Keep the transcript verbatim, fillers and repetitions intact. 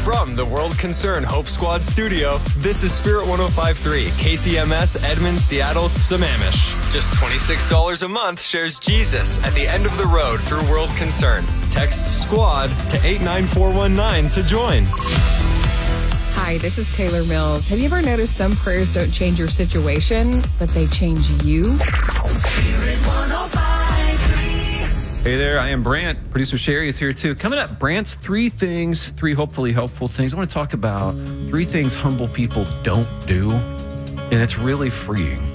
From the World Concern Hope Squad studio, this is Spirit one oh five point three, K C M S, Edmond, Seattle, Sammamish. Just twenty-six dollars a month shares Jesus at the end of the road through World Concern. Text SQUAD to eight nine four one nine to join. Hi, this is Taylor Mills. Have you ever noticed some prayers don't change your situation, but they change you? Spirit one oh five point three. Hey there, I am Brant. Producer Sherry is here too. Coming up, Brant's three things, three hopefully helpful things. I want to talk about three things humble people don't do, and it's really freeing.